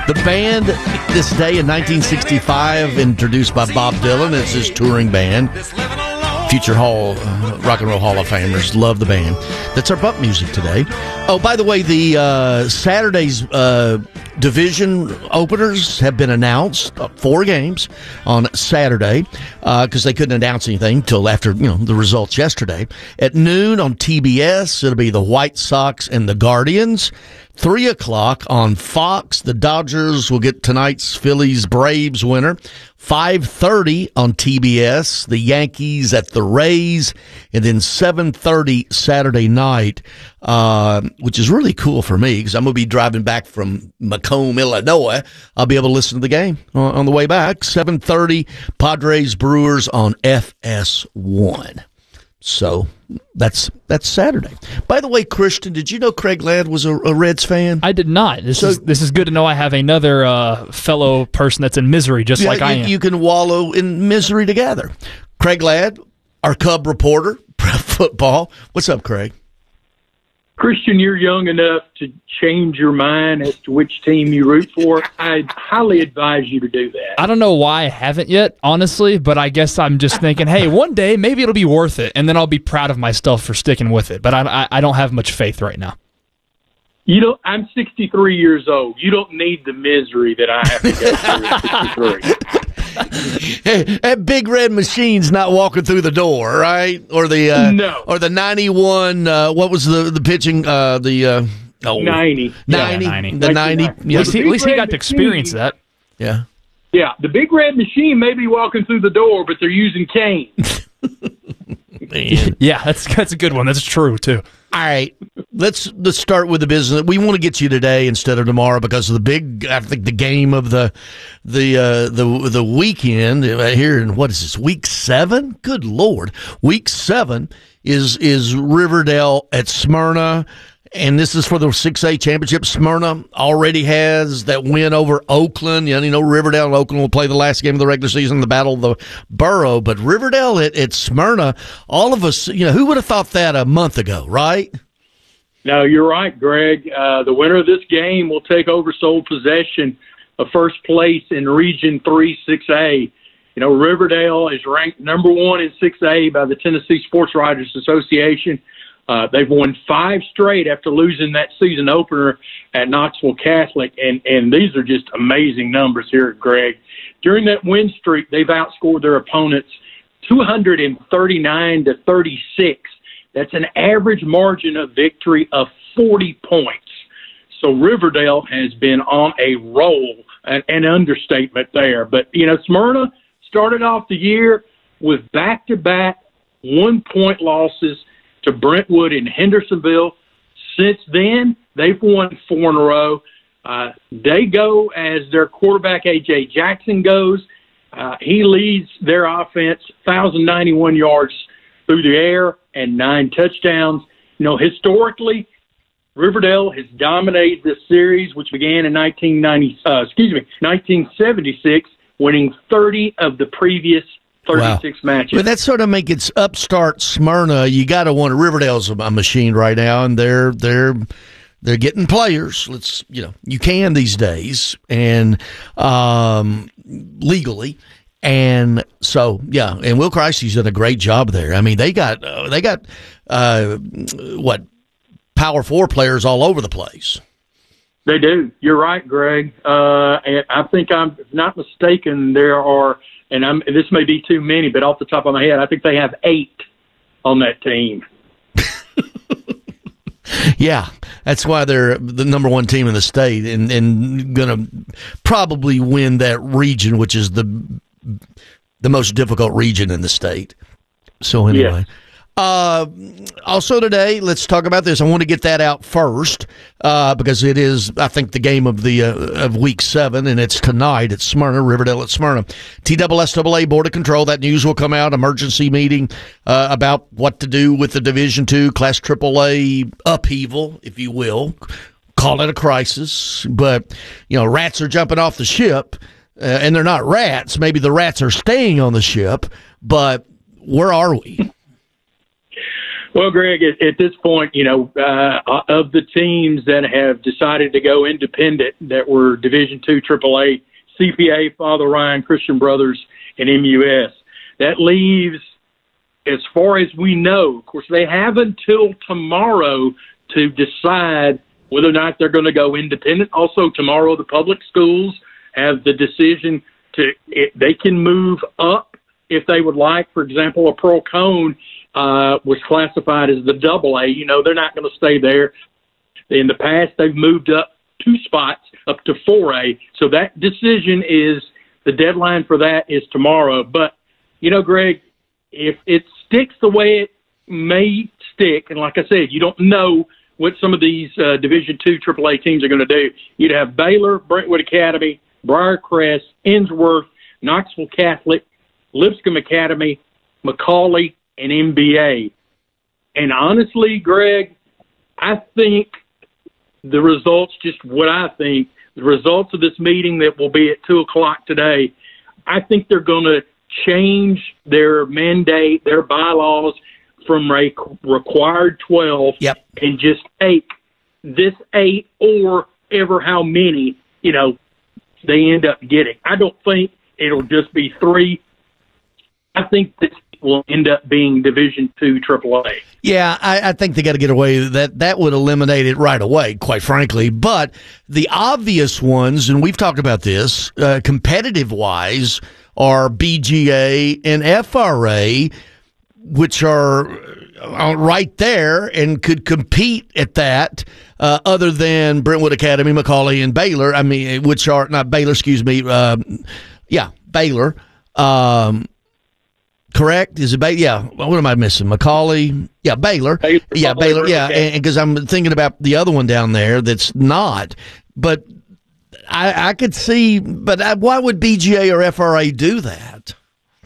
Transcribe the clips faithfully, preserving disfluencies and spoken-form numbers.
The band, this day in nineteen sixty-five, introduced by Bob Dylan. It's his touring band. Future Hall, uh, Rock and Roll Hall of Famers love the band. That's our bump music today. Oh, by the way, the uh, Saturday's uh, division openers have been announced. Uh, four games on Saturday because uh, they couldn't announce anything until after you know the results yesterday. At noon on T B S, it'll be the White Sox and the Guardians. Three o'clock on Fox, the Dodgers will get tonight's Phillies-Braves winner. Five thirty on T B S, the Yankees at the Rays, and then seven thirty Saturday night, uh, which is really cool for me because I'm going to be driving back from Macomb, Illinois. I'll be able to listen to the game on, on the way back. seven thirty Padres-Brewers on F S one. So that's that's Saturday. By the way, Christian, did you know Craig Ladd was a, a Reds fan? I did not. This so, is this is good to know. I have another uh, fellow person that's in misery, just yeah, like you, I am. You can wallow in misery together. Craig Ladd, our Cub reporter, football. What's up, Craig? Christian, you're young enough to change your mind as to which team you root for. I highly advise you to do that. I don't know why I haven't yet, honestly, but I guess I'm just thinking, hey, one day maybe it'll be worth it, and then I'll be proud of myself for sticking with it. But I, I, I don't have much faith right now. You know, I'm sixty-three years old. You don't need the misery that I have to go through at sixty-three. Hey, that big red machine's not walking through the door, right? Or the uh, no, or the ninety-one. Uh, what was the the pitching? Uh, the uh, oh, ninety, ninety, yeah, ninety. the ninety. Yeah, at least he got to experience machine, that. Yeah, yeah. The big red machine may be walking through the door, but they're using canes. Man. Yeah, that's that's a good one. That's true too. All right, let's let's start with the business. We want to get you today instead of tomorrow because of the big, I think, the game of the the uh, the the weekend here in what is this week seven? Good Lord, week seven is is Riverdale at Smyrna. And this is for the six A championship. Smyrna already has that win over Oakland. You know, Riverdale and Oakland will play the last game of the regular season, the Battle of the Borough. But Riverdale at, at Smyrna, all of us, you know, who would have thought that a month ago, right? No, you're right, Greg. Uh, the winner of this game will take over sole possession of first place in Region three six A. You know, Riverdale is ranked number one in six A by the Tennessee Sports Writers Association. Uh, they've won five straight after losing that season opener at Knoxville Catholic, and, and these are just amazing numbers here, Greg. During that win streak, they've outscored their opponents two hundred thirty-nine to thirty-six. That's an average margin of victory of forty points. So Riverdale has been on a roll, an, an understatement there. But, you know, Smyrna started off the year with back-to-back one-point losses to Brentwood and Hendersonville. Since then, they've won four in a row. Uh, they go as their quarterback, A J Jackson, goes. Uh, he leads their offense, one thousand ninety-one yards through the air and nine touchdowns. You know, historically, Riverdale has dominated this series, which began in nineteen ninety. Uh, excuse me, nineteen seventy-six, winning thirty of the previous thirty-six wow. matches. But that sort of makes its upstart Smyrna. You got to want Riverdale's a machine right now, and they're they're they're getting players. Let's you know you can these days and um, legally, and so yeah. And Will Christie's done a great job there. I mean, they got uh, they got uh, what Power Four players all over the place. They do. You're right, Greg. Uh, and I think I'm if not mistaken. There are. And I'm, this may be too many, but off the top of my head, I think they have eight on that team. Yeah, that's why they're the number one team in the state and, and going to probably win that region, which is the the most difficult region in the state. So anyway. Yes. Uh, also today, let's talk about this. I want to get that out first uh, because it is, I think, the game of the uh, of week seven, and it's tonight at Smyrna, Riverdale at Smyrna. T S S A A Board of Control, that news will come out, emergency meeting uh, about what to do with the Division two Class triple A upheaval, if you will. Call it a crisis, but, you know, rats are jumping off the ship, uh, and they're not rats. Maybe the rats are staying on the ship, but where are we? Well, Greg, at, at this point, you know, uh, of the teams that have decided to go independent that were Division two, Triple A, C P A, Father Ryan, Christian Brothers, and M U S, that leaves, as far as we know, of course, they have until tomorrow to decide whether or not they're going to go independent. Also, tomorrow, the public schools have the decision to, it, they can move up if they would like. For example, a Pearl Cone uh, was classified as the double A. You know, they're not going to stay there. In the past, they've moved up two spots up to four A. So that decision is, the deadline for that is tomorrow. But, you know, Greg, if it sticks the way it may stick, and like I said, you don't know what some of these uh, Division two Triple A teams are going to do. You'd have Baylor, Brentwood Academy, Briarcrest, Innsworth, Knoxville Catholic, Lipscomb Academy, McCallie, and M B A. And honestly, Greg, I think the results, just what I think, the results of this meeting that will be at two o'clock today, I think they're going to change their mandate, their bylaws from a required twelve yep. and just take this eight or ever how many, you know, they end up getting. I don't think it'll just be three. I think this will end up being Division two Triple A. Yeah, I, I think they got to get away. That that would eliminate it right away, quite frankly. But the obvious ones, and we've talked about this, uh, competitive-wise, are B G A and F R A, which are uh, right there and could compete at that, uh, other than Brentwood Academy, McCallie, and Baylor. I mean, which are not Baylor, excuse me. Uh, yeah, Baylor. Um, correct? Is it Baylor? Yeah. What am I missing? McCallie. Yeah, Baylor. Baylor yeah, Baylor. Yeah, and because I'm thinking about the other one down there that's not. But I, I could see. But I, why would B G A or F R A do that?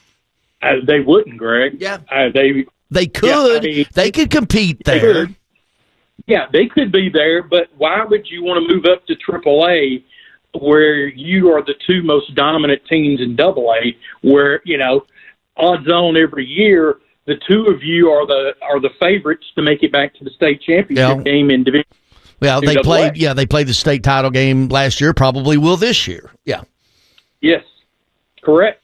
Uh, they wouldn't, Greg. Yeah, uh, they they could. Yeah, I mean, they could compete they there. Could. Yeah, they could be there, but why would you want to move up to Triple A, where you are the two most dominant teams in Double A, where you know odds on every year the two of you are the are the favorites to make it back to the state championship yeah. game in Division. Well, they played. Yeah, they played the state title game last year. Probably will this year. Yeah. Yes, correct.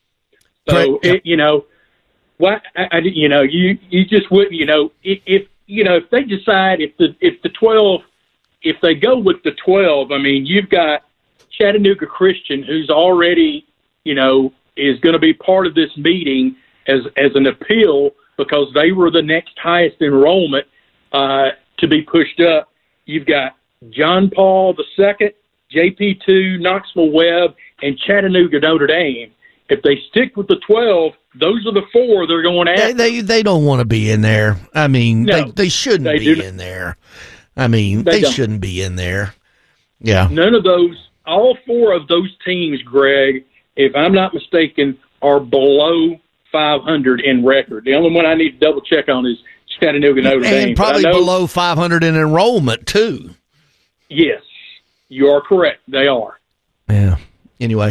So, Correct. It, you know, what I, I, you know, you you just wouldn't, you know, if, if you know if they decide if the if the twelve, if they go with the twelve, I mean, you've got Chattanooga Christian, who's already, you know, is going to be part of this meeting as as an appeal because they were the next highest enrollment uh, to be pushed up. You've got John Paul the second, J P two, Knoxville Webb, and Chattanooga Notre Dame. If they stick with the twelve, those are the four they're going after. They they, they don't want to be in there. I mean, no, they, they shouldn't they be do. in there. I mean, they, they shouldn't be in there. Yeah. None of those, all four of those teams, Greg, if I'm not mistaken, are below five hundred in record. The only one I need to double check on is Chattanooga Notre Dame. And probably know, below five hundred in enrollment, too. Yes, you are correct. They are. Yeah. Anyway,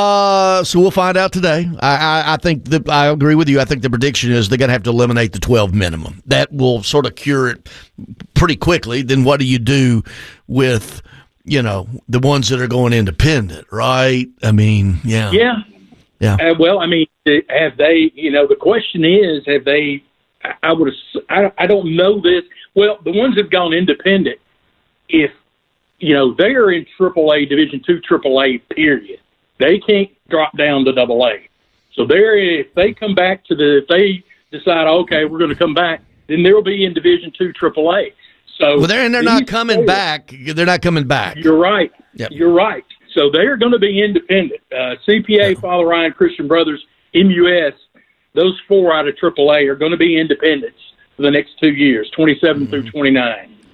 uh, so we'll find out today. I, I, I think that I agree with you. I think the prediction is they're going to have to eliminate the twelve minimum. That will sort of cure it pretty quickly. Then what do you do with, you know, the ones that are going independent, right? I mean, yeah. Yeah. Yeah. Uh, well, I mean, have they, you know, the question is, have they, I, I would, I, I don't know this. Well, the ones that have gone independent, if, you know, they are in Triple A, Division two, Triple A, period. They can't drop down to Double A. So they're, if they come back to the, if they decide, okay, we're going to come back, then they'll be in Division two, Triple A. So well, they're and they're not coming players, back. They're not coming back. You're right. Yep. You're right. So they're going to be independent. Uh, C P A, yeah. Father Ryan, Christian Brothers, M U S, those four out of Triple A are going to be independents for the next two years, twenty-seven mm-hmm. through twenty-nine.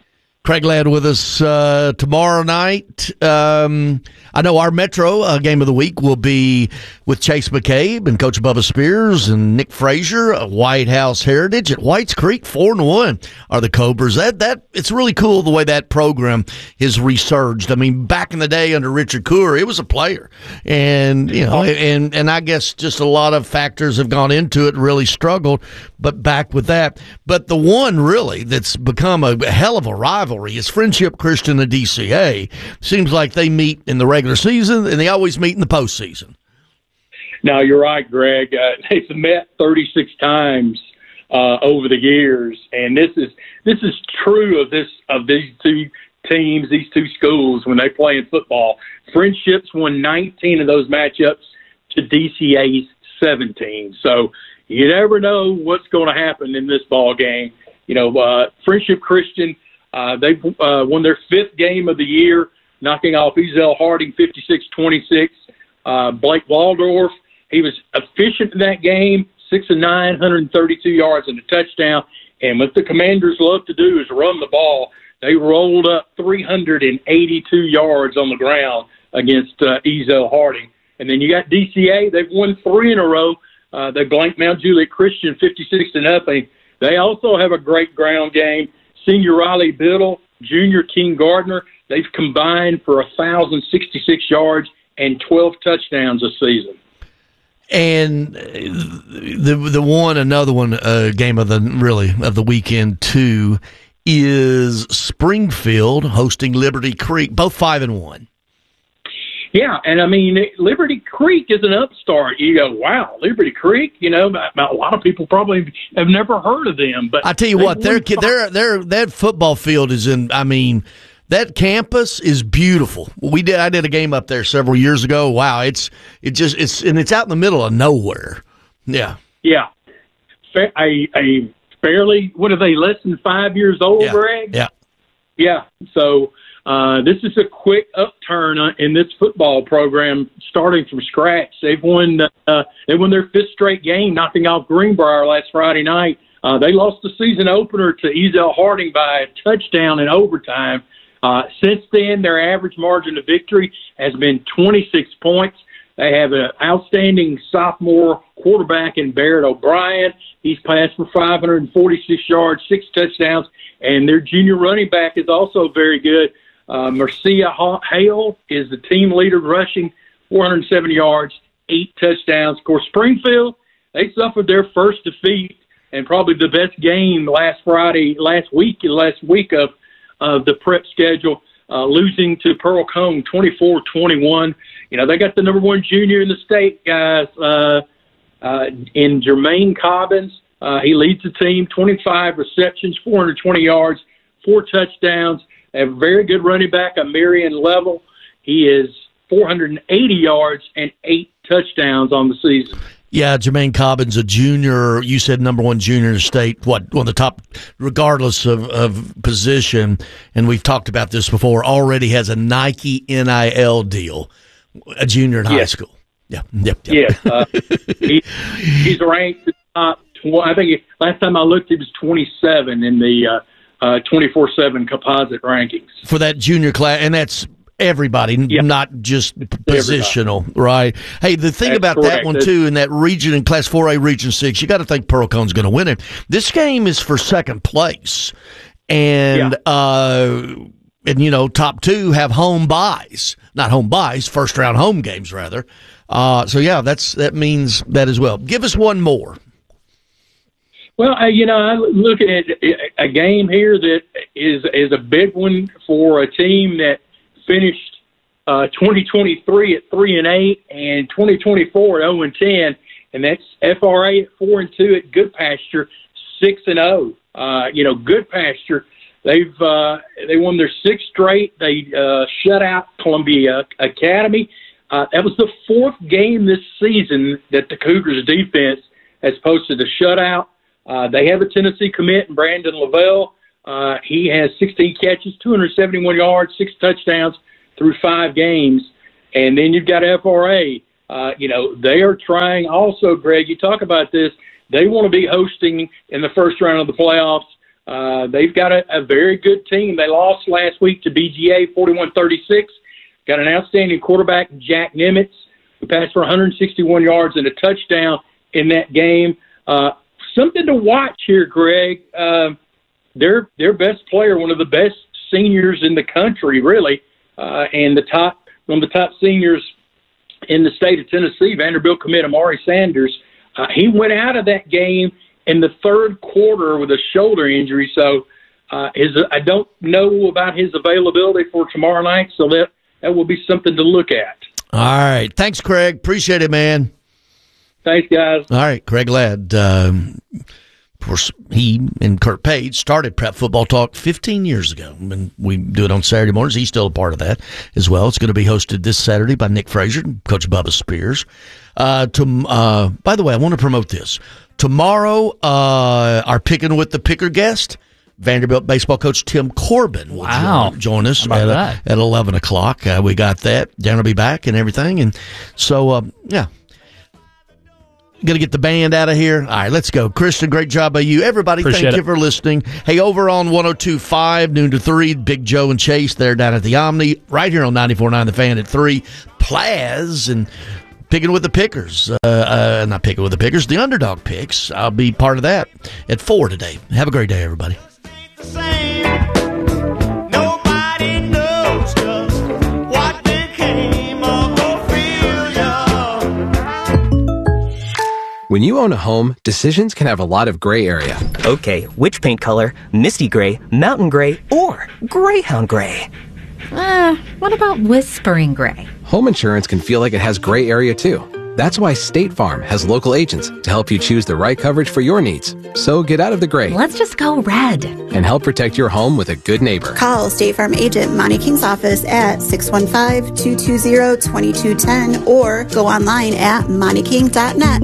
Craig Ladd with us uh, tomorrow night. Um, I know our Metro uh, game of the week will be with Chase McCabe and Coach Bubba Spears and Nick Frazier, uh, White House Heritage at Whites Creek. Four and one are the Cobras. That that it's really cool the way that program has resurged. I mean, back in the day under Richard Coeur, it was a player, and you know, and and I guess just a lot of factors have gone into it. Really struggled, but back with that. But the one really that's become a hell of a rival is Friendship Christian and D C A. Seems like they meet in the regular season and they always meet in the postseason. No, you're right, Greg. Uh, they've met thirty-six times uh, over the years, and this is this is true of this of these two teams, these two schools when they play in football. Friendships won nineteen of those matchups to D C A's seventeen. So you never know what's going to happen in this ball game. You know, uh, Friendship Christian. Uh, they uh, won their fifth game of the year, knocking off Ezell Harding fifty-six twenty-six. Uh, Blake Waldorf, he was efficient in that game, six and nine, one hundred thirty-two yards and a touchdown. And what the Commanders love to do is run the ball. They rolled up three hundred eighty-two yards on the ground against uh, Ezell Harding. And then you got D C A. They've won three in a row. Uh, they blanked Mount Juliet Christian fifty-six to nothing. They also have a great ground game. Senior Riley Biddle, junior King Gardner, they've combined for one thousand sixty-six yards and twelve touchdowns this season. And the the one, another one, uh, game of the really of the weekend too, is Springfield hosting Liberty Creek, both five and one. Yeah, and I mean, Liberty Creek is an upstart. You go, wow, Liberty Creek. You know, a lot of people probably have never heard of them. But I tell you what, their their their that football field is in. I mean, that campus is beautiful. We did. I did a game up there several years ago. Wow, it's it just it's and it's out in the middle of nowhere. Yeah, yeah, a a fairly what are they less than five years old, yeah. Greg? Yeah, yeah. So. Uh, this is a quick upturn in this football program, starting from scratch. They've won. Uh, they won their fifth straight game, knocking off Greenbrier last Friday night. Uh, they lost the season opener to Ezell Harding by a touchdown in overtime. Uh, since then, their average margin of victory has been twenty-six points. They have an outstanding sophomore quarterback in Barrett O'Brien. He's passed for five hundred forty-six yards, six touchdowns, and their junior running back is also very good. Uh, Marcia Hale is the team leader rushing, four hundred seventy yards, eight touchdowns. Of course, Springfield, they suffered their first defeat and probably the best game last Friday, last week, last week of, of the prep schedule, uh, losing to Pearl Cone twenty-four twenty-one. You know, they got the number one junior in the state, guys, uh, uh, in Jermaine Cobbins. Uh, he leads the team, twenty-five receptions, four hundred twenty yards, four touchdowns. They have a very good running back, a Marion Level. He is four hundred eighty yards and eight touchdowns on the season. Yeah, Jermaine Cobbins, a junior. You said number one junior in the state. What, one of the top, regardless of, of position, and we've talked about this before, already has a Nike N I L deal, a junior in high yes. school. Yeah, yep, yep. Yes. Uh, he, he's ranked top tw- I think he, last time I looked, he was twenty-seven in the uh, Uh, twenty-four seven composite rankings for that junior class, and that's everybody, yeah. not just positional, everybody. Right? Hey, the thing that's about correct. that one that's, too, in that region, in Class four A, Region six, you got to think Pearl Cone's going to win it. This game is for second place, and yeah. uh, and you know, top two have home buys, not home buys, first round home games rather. Uh, so yeah, that's that means that as well. Give us one more. Well, uh, you know, I look at a game here that is is a big one for a team that finished uh, twenty twenty-three at three and eight and twenty twenty-four at zero and ten, and that's F R A at four and two at Good Pasture, six and zero. Uh, you know, Good Pasture, they've uh, they won their sixth straight. They uh, shut out Columbia Academy. Uh, that was the fourth game this season that the Cougars defense has posted a shutout. Uh, they have a Tennessee commit in Brandon Lavelle. Uh, he has sixteen catches, two hundred seventy-one yards, six touchdowns through five games. And then you've got F R A. Uh, you know, they are trying also, Greg, you talk about this. They want to be hosting in the first round of the playoffs Uh, they've got a, a very good team. They lost last week to B G A forty-one thirty-six. Got an outstanding quarterback, Jack Nimitz, who passed for one hundred sixty-one yards and a touchdown in that game. Uh, something to watch here, Greg. Uh, their their best player, one of the best seniors in the country, really, uh, and the top one of the top seniors in the state of Tennessee, Vanderbilt commit Amari Sanders. Uh, he went out of that game in the third quarter with a shoulder injury, so uh, his I don't know about his availability for tomorrow night. So that that will be something to look at. All right, thanks, Craig. Appreciate it, man. Thanks, guys. All right, Craig Ladd. Um, of course, he and Kurt Page started Prep Football Talk fifteen years ago, and we do it on Saturday mornings. He's still a part of that as well. It's going to be hosted this Saturday by Nick Frazier and Coach Bubba Spears. Uh, to, uh, by the way, I want to promote this. Tomorrow, uh, our Picking with the Picker guest, Vanderbilt baseball coach Tim Corbin will wow. join, join us at, uh, at eleven o'clock. Uh, we got that. Dan will be back and everything. And so, uh, yeah. Going to get the band out of here. All right, let's go. Kristen, great job by you. Everybody, Appreciate thank it. you for listening. Hey, over on one oh two point five, noon to three, Big Joe and Chase, they're down at the Omni. Right here on ninety-four point nine The Fan at three, Plaz and Picking with the Pickers. Uh, uh, not Picking with the Pickers, the Underdog Picks. I'll be part of that at four today. Have a great day, everybody. When you own a home, decisions can have a lot of gray area. Okay, which paint color? Misty gray, mountain gray, or greyhound gray? Uh, what about whispering gray? Home insurance can feel like it has gray area too. That's why State Farm has local agents to help you choose the right coverage for your needs. So get out of the gray. Let's just go red. And help protect your home with a good neighbor. Call State Farm agent Monty King's office at six one five, two two zero, two two one zero or go online at monty king dot net.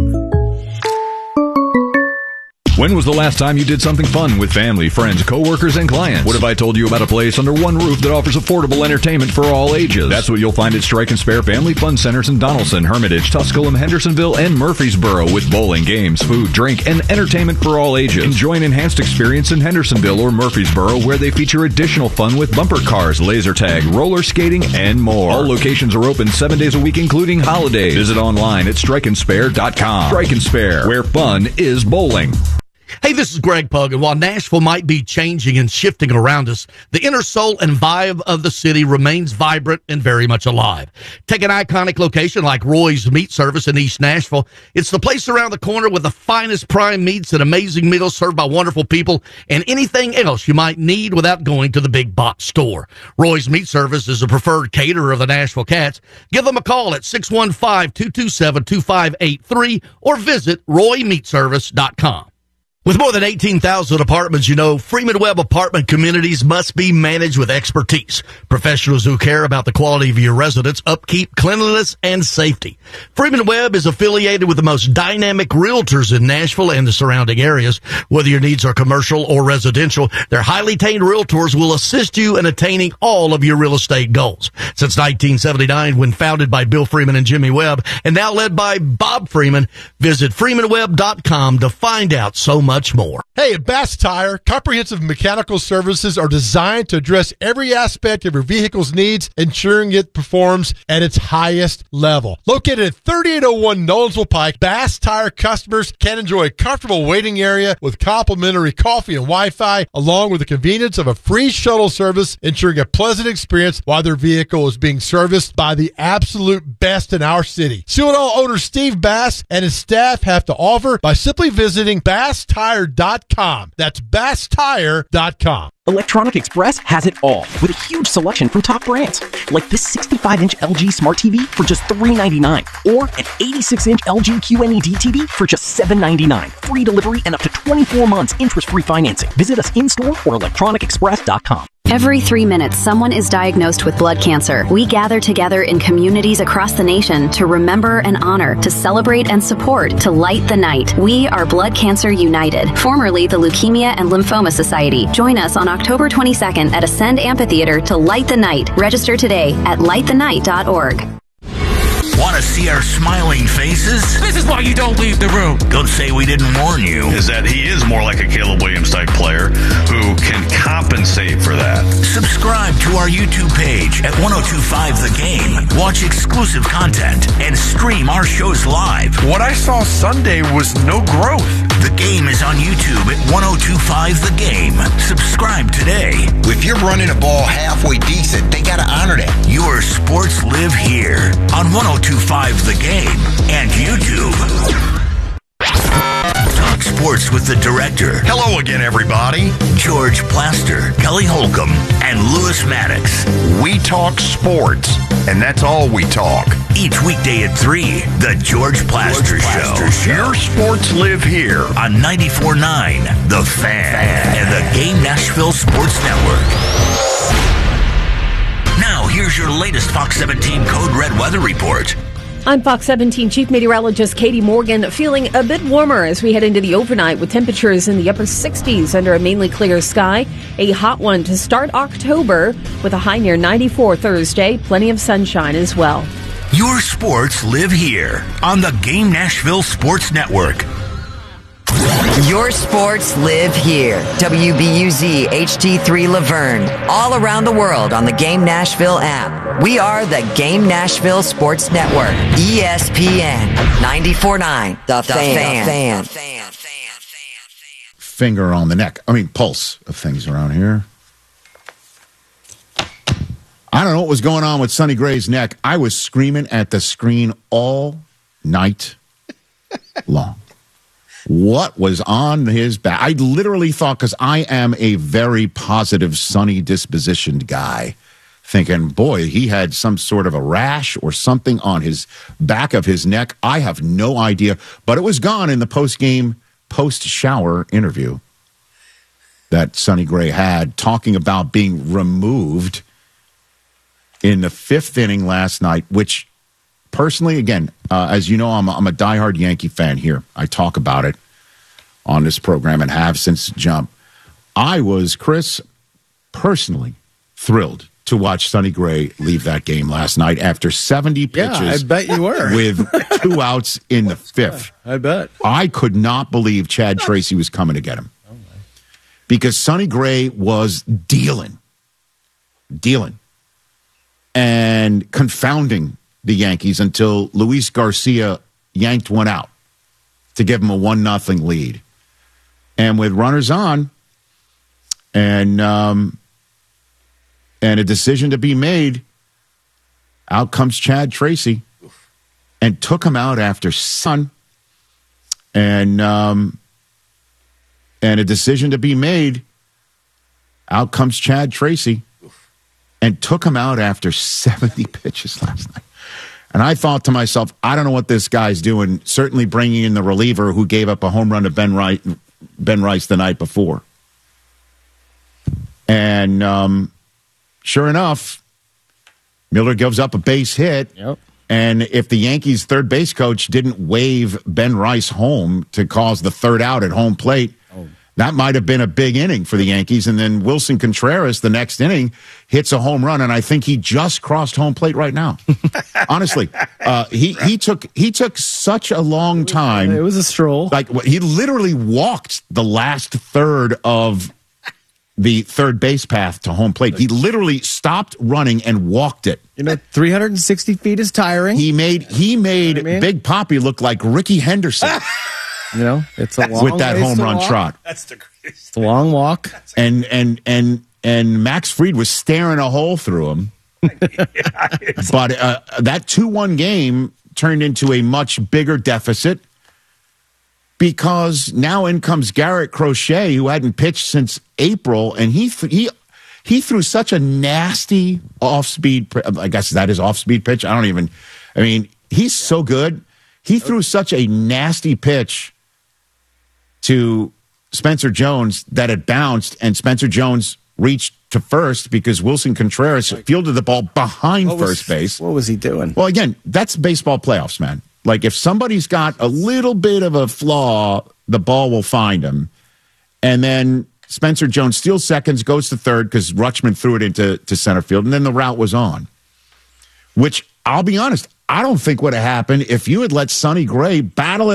When was the last time you did something fun with family, friends, coworkers, and clients? What if I told you about a place under one roof that offers affordable entertainment for all ages? That's what you'll find at Strike and Spare Family Fun Centers in Donaldson, Hermitage, Tusculum, Hendersonville, and Murfreesboro with bowling, games, food, drink, and entertainment for all ages. Enjoy an enhanced experience in Hendersonville or Murfreesboro where they feature additional fun with bumper cars, laser tag, roller skating, and more. All locations are open seven days a week, including holidays. Visit online at strike and spare dot com. Strike and Spare, where fun is bowling. Hey, this is Greg Pug, and while Nashville might be changing and shifting around us, the inner soul and vibe of the city remains vibrant and very much alive. Take an iconic location like Roy's Meat Service in East Nashville. It's the place around the corner with the finest prime meats and amazing meals served by wonderful people and anything else you might need without going to the big box store. Roy's Meat Service is a preferred caterer of the Nashville Cats. Give them a call at six one five, two two seven, two five eight three or visit roy meat service dot com. With more than eighteen thousand apartments, you know, Freeman Webb apartment communities must be managed with expertise. Professionals who care about the quality of your residence, upkeep, cleanliness, and safety. Freeman Webb is affiliated with the most dynamic realtors in Nashville and the surrounding areas. Whether your needs are commercial or residential, their highly trained realtors will assist you in attaining all of your real estate goals. Since nineteen seventy-nine, when founded by Bill Freeman and Jimmy Webb, and now led by Bob Freeman, visit freeman webb dot com to find out so much. Much more. Hey, at Bass Tire, comprehensive mechanical services are designed to address every aspect of your vehicle's needs, ensuring it performs at its highest level. Located at thirty-eight oh one Nolensville Pike, Bass Tire customers can enjoy a comfortable waiting area with complimentary coffee and Wi-Fi, along with the convenience of a free shuttle service, ensuring a pleasant experience while their vehicle is being serviced by the absolute best in our city. See what all owner Steve Bass and his staff have to offer by simply visiting bass tire dot com. That's bass tire dot com. Electronic Express has it all, with a huge selection from top brands, like this sixty-five inch L G Smart T V for just three ninety-nine, or an eighty-six inch L G Q N E D T V for just seven ninety-nine. Free delivery and up to twenty-four months interest-free financing. Visit us in-store or electronic express dot com. Every three minutes, someone is diagnosed with blood cancer. We gather together in communities across the nation to remember and honor, to celebrate and support, to light the night. We are Blood Cancer United, formerly the Leukemia and Lymphoma Society. Join us on October twenty-second at Ascend Amphitheater to light the night. Register today at light the night dot org. Want to see our smiling faces? This is why you don't leave the room. Don't say we didn't warn you. Is that he is more like a Caleb Williams type player who can compensate for that. Subscribe to our YouTube page at ten twenty-five The Game. Watch exclusive content and stream our shows live. What I saw Sunday was no growth. The Game is on YouTube at ten twenty-five The Game. Subscribe today. If you're running a ball halfway decent, they got to honor that. Your sports live here on ten twenty-five The Game and YouTube. Talk sports with the director. Hello again, everybody. George Plaster, Kelly Holcomb, and Lewis Maddox. We talk sports, and that's all we talk. Each weekday at three, The George Plaster, George Plaster Show. Show. Your sports live here on ninety-four point nine The Fan, Fan and the Game Nashville Sports Network. Now, here's your latest Fox seventeen Code Red weather report. I'm Fox seventeen Chief Meteorologist Katie Morgan, feeling a bit warmer as we head into the overnight with temperatures in the upper sixties under a mainly clear sky. A hot one to start October with a high near ninety-four Thursday. Plenty of sunshine as well. Your sports live here on the Game Nashville Sports Network. Your sports live here. W B U Z H D three Laverne. All around the world on the Game Nashville app. We are the Game Nashville Sports Network. E S P N ninety-four point nine The, the Fan. fan. Finger on the neck. I mean, pulse of things around here. I don't know what was going on with Sonny Gray's neck. I was screaming at the screen all night long. What was on his back? I literally thought, because I am a very positive, sunny dispositioned guy, thinking, boy, he had some sort of a rash or something on his back of his neck. I have no idea, but it was gone in the post-game, post-shower interview that Sonny Gray had, talking about being removed in the fifth inning last night, which personally, again, uh, as you know, I'm a, I'm a diehard Yankee fan here. I talk about it on this program and have since jump. I was, Chris, personally thrilled to watch Sonny Gray leave that game last night after seventy pitches. Yeah, I bet you were. With two outs in the fifth. I bet. I could not believe Chad Tracy was coming to get him. Because Sonny Gray was dealing. Dealing. And confounding the Yankees until Luis Garcia yanked one out to give him a one nothing lead. And with runners on and um, and a decision to be made, out comes Chad Tracy and took him out after sun and um, and a decision to be made. Out comes Chad Tracy and took him out after seventy pitches last night. And I thought to myself, I don't know what this guy's doing, certainly bringing in the reliever who gave up a home run to Ben Rice, Ben Rice the night before. And um, sure enough, Miller gives up a base hit. Yep. And if the Yankees' third base coach didn't wave Ben Rice home to cause the third out at home plate, oh. that might have been a big inning for the Yankees. And then Wilson Contreras, the next inning, hits a home run, and I think he just crossed home plate right now. Honestly, uh, he he took he took such a long time. It was a stroll. Like he literally walked the last third of the third base path to home plate. He literally stopped running and walked it. You know, three hundred sixty feet is tiring. He made he made you know I mean? Big Poppy look like Ricky Henderson. You know, it's a long with that home run walk. trot. That's the greatest. It's a long walk. And and and and Max Fried was staring a hole through him. But uh, that two one game turned into a much bigger deficit because now in comes Garrett Crochet, who hadn't pitched since April, and he th- he he threw such a nasty off-speed. I guess that is off-speed pitch. I don't even. I mean, he's so good. He threw such a nasty pitch to Spencer Jones that it bounced, and Spencer Jones reached to first because Wilson Contreras fielded the ball behind what was, first base. What was he doing? Well, again, that's baseball playoffs, man. Like, if somebody's got a little bit of a flaw, the ball will find him. And then Spencer Jones steals seconds, goes to third because Rutschman threw it into to center field, and then the route was on. Which, I'll be honest, I don't think would have happened if you had let Sonny Gray battle it